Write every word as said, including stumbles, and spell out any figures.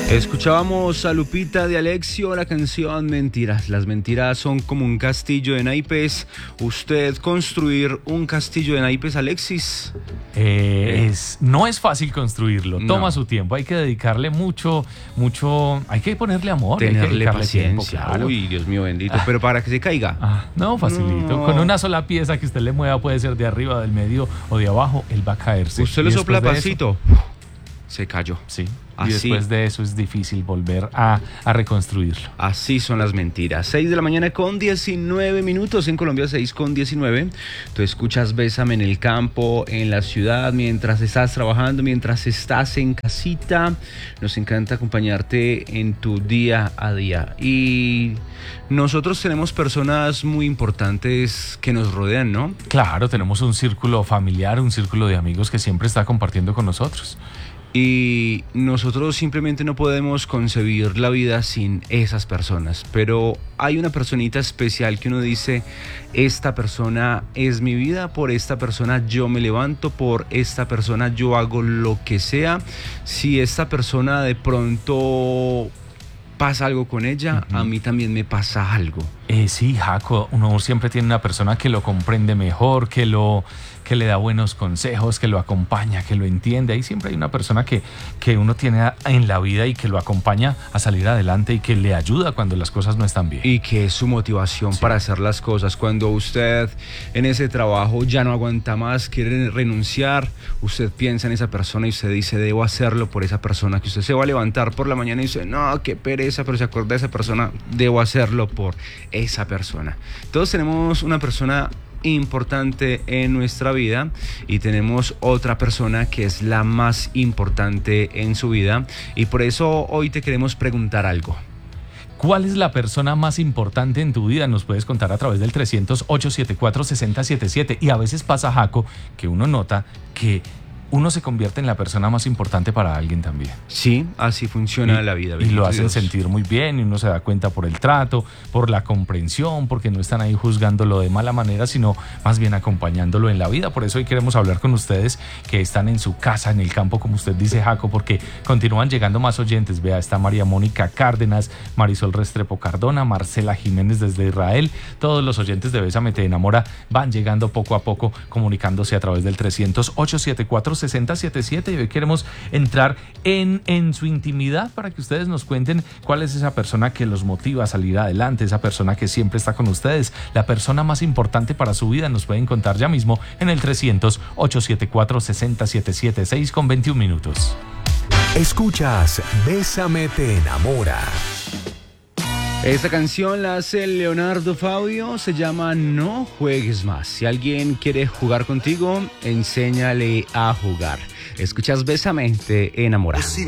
Escuchábamos a Lupita D'Alessio, la canción Mentiras. Las mentiras son como un castillo de naipes. ¿Usted construir un castillo de naipes, Alexis? Eh, es, no es fácil construirlo, toma No. su tiempo, hay que dedicarle mucho, mucho, hay que ponerle amor, hay que Tenerle dedicarle tiempo, paciencia. claro. Uy, Dios mío bendito. Pero para que se caiga. Ah, no, facilito. No. Con una sola pieza que usted le mueva, puede ser de arriba, del medio o de abajo, él va a caerse. Usted Y le después sopla de eso- pasito. Se cayó. Sí. Así. Y después de eso es difícil volver a, a reconstruirlo. Así son las mentiras. seis de la mañana con diecinueve minutos. En Colombia, seis con diecinueve. Tú escuchas Bésame en el campo, en la ciudad, mientras estás trabajando, mientras estás en casita. Nos encanta acompañarte en tu día a día. Y nosotros tenemos personas muy importantes que nos rodean, ¿no? Claro, tenemos un círculo familiar, un círculo de amigos que siempre está compartiendo con nosotros. Y nosotros simplemente no podemos concebir la vida sin esas personas, pero hay una personita especial que uno dice, esta persona es mi vida, por esta persona yo me levanto, por esta persona yo hago lo que sea. Si esta persona de pronto pasa algo con ella, uh-huh. a mí también me pasa algo. Eh, sí, Jaco, uno siempre tiene una persona que lo comprende mejor, que lo que le da buenos consejos, que lo acompaña, que lo entiende. Ahí siempre hay una persona que, que uno tiene en la vida y que lo acompaña a salir adelante y que le ayuda cuando las cosas no están bien. Y que es su motivación sí. para hacer las cosas. Cuando usted en ese trabajo ya no aguanta más, quiere renunciar, usted piensa en esa persona y usted dice, debo hacerlo por esa persona. Que usted se va a levantar por la mañana y dice, no, qué pereza, pero se acuerda de esa persona, debo hacerlo por esa persona. Todos tenemos una persona importante en nuestra vida y tenemos otra persona que es la más importante en su vida, y por eso hoy te queremos preguntar algo. ¿Cuál es la persona más importante en tu vida? Nos puedes contar a través del trescientos, ochocientos setenta y cuatro, sesenta setenta y siete. Y a veces pasa, Jaco, que uno nota que uno se convierte en la persona más importante para alguien también. Sí, así funciona y, la vida. Y lo hacen Dios. sentir muy bien y uno se da cuenta por el trato, por la comprensión, porque no están ahí juzgándolo de mala manera, sino más bien acompañándolo en la vida. Por eso hoy queremos hablar con ustedes que están en su casa, en el campo, como usted dice, Jaco, porque continúan llegando más oyentes. Vea, está María Mónica Cárdenas, Marisol Restrepo Cardona, Marcela Jiménez desde Israel. Todos los oyentes de Bésame Te Enamora van llegando poco a poco, comunicándose a través del trescientos, ochocientos setenta y cuatro, sesenta setenta y siete, y hoy queremos entrar en, en su intimidad para que ustedes nos cuenten cuál es esa persona que los motiva a salir adelante, esa persona que siempre está con ustedes, la persona más importante para su vida. Nos pueden contar ya mismo en el trescientos, ochocientos setenta y cuatro, sesenta setenta y siete, seis con veintiún minutos. Escuchas Bésame Te Enamora. Esta canción la hace Leonardo Fabio, se llama No Juegues Más. Si alguien quiere jugar contigo, enséñale a jugar. Escuchas Bésame Te Enamora.